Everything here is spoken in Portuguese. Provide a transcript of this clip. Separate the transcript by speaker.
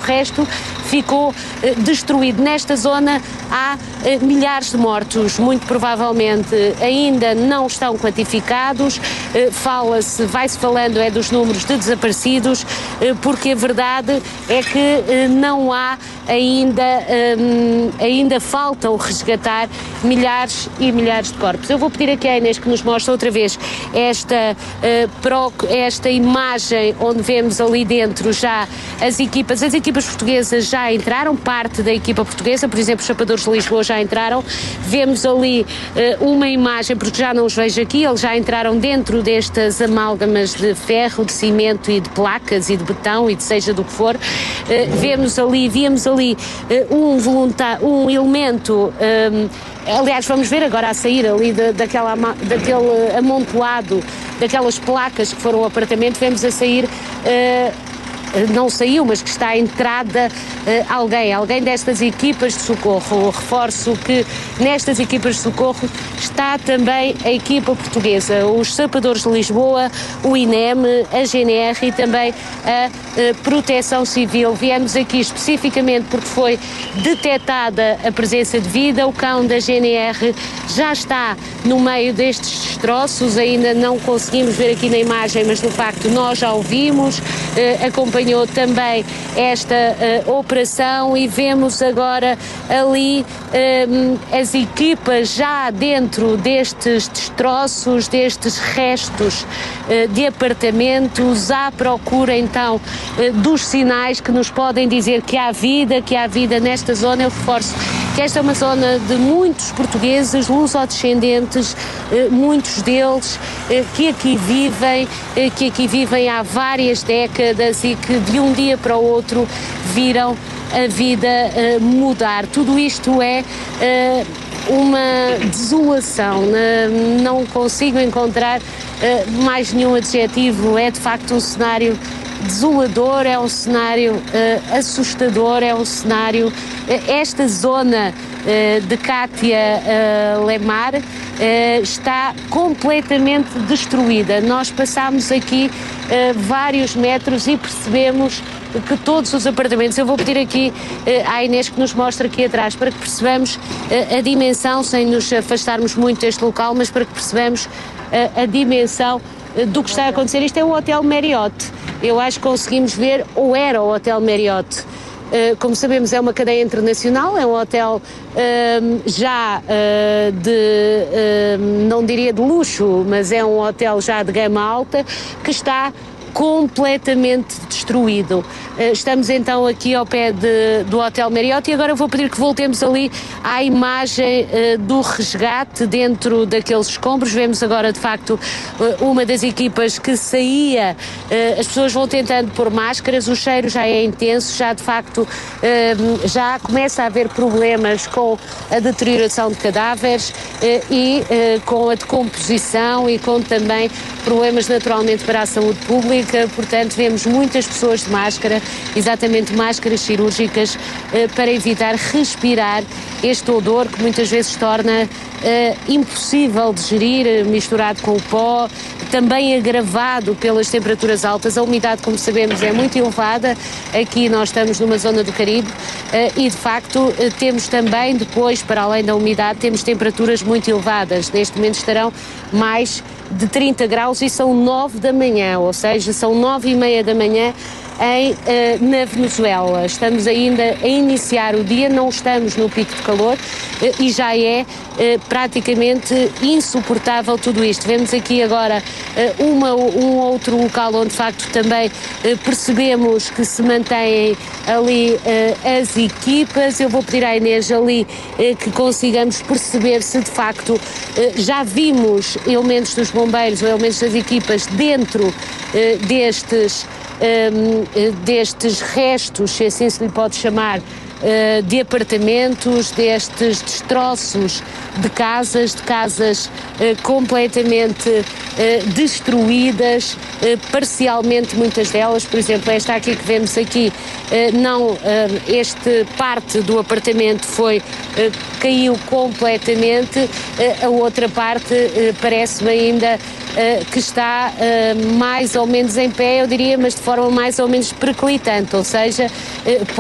Speaker 1: resto ficou destruído. Nesta zona há milhares de mortos, muito provavelmente ainda não estão quantificados, vai-se falando dos números de desaparecidos, porque a verdade é que não há ainda faltam resgatar milhares e milhares de corpos. Eu vou pedir aqui à Inês que nos mostre outra vez esta imagem onde vemos ali dentro já as equipas portuguesas já entraram, parte da equipa portuguesa, por exemplo, os Sapadores de Lisboa já entraram. Vemos ali uma imagem, porque já não os vejo aqui, eles já entraram dentro destas amálgamas de ferro, de cimento e de placas e de betão e de seja do que for. Víamos ali um elemento, aliás, vamos ver agora a sair ali daquele amontoado, daquelas placas que foram ao apartamento, vemos a sair, não saiu, mas que está à entrada alguém destas equipas de socorro. Reforço que nestas equipas de socorro está também a equipa portuguesa, os Sapadores de Lisboa, o INEM, a GNR e também a Proteção Civil. Viemos aqui especificamente porque foi detectada a presença de vida. O cão da GNR já está no meio destes destroços, ainda não conseguimos ver aqui na imagem, mas de facto nós já o vimos, acompanhou também esta operação e vemos agora ali as equipas já dentro destes destroços, destes restos de apartamentos, à procura então dos sinais que nos podem dizer que há vida nesta zona. Eu reforço que esta é uma zona de muitos portugueses, lusodescendentes, muitos deles que aqui vivem há várias décadas e que de um dia para o outro viram a vida mudar. Tudo isto é uma desolação, não consigo encontrar mais nenhum adjetivo. É de facto um cenário desolador, é um cenário assustador, é um cenário... Esta zona de Cátia Lemar está completamente destruída. Nós passámos aqui vários metros e percebemos que todos os apartamentos, eu vou pedir aqui à Inês que nos mostre aqui atrás para que percebamos a dimensão, sem nos afastarmos muito deste local, mas para que percebamos a dimensão do que está a acontecer. Isto é o Hotel Marriott. Eu acho que conseguimos ver, ou era o Hotel Marriott. Como sabemos, é uma cadeia internacional, é um hotel não diria de luxo, mas é um hotel já de gama alta, que está completamente destruído. Estamos então aqui ao pé do Hotel Marriott e agora vou pedir que voltemos ali à imagem do resgate dentro daqueles escombros. Vemos agora de facto uma das equipas que saía, as pessoas vão tentando pôr máscaras, o cheiro já é intenso, já de facto já começa a haver problemas com a deterioração de cadáveres e com a decomposição e com também problemas naturalmente para a saúde pública. Portanto, vemos muitas pessoas de máscara, exatamente máscaras cirúrgicas, para evitar respirar este odor que muitas vezes torna impossível de gerir, misturado com o pó, também agravado pelas temperaturas altas. A umidade, como sabemos, é muito elevada. Aqui nós estamos numa zona do Caribe e, de facto, temos também depois, para além da umidade, temos temperaturas muito elevadas. Neste momento estarão mais de 30 graus e são 9 da manhã, ou seja, são 9h30 da manhã na Venezuela. Estamos ainda a iniciar o dia, não estamos no pico de calor e já é praticamente insuportável tudo isto. Vemos aqui agora um outro local onde de facto também percebemos que se mantêm ali as equipas. Eu vou pedir à Inês ali que consigamos perceber se de facto já vimos elementos dos bombeiros ou elementos das equipas dentro destes restos, se assim se lhe pode chamar, de apartamentos, destes destroços de casas completamente destruídas, parcialmente muitas delas. Por exemplo, esta aqui que vemos aqui, este parte do apartamento caiu completamente, a outra parte parece-me ainda que está mais ou menos em pé, eu diria, mas de forma mais ou menos periclitante, ou seja,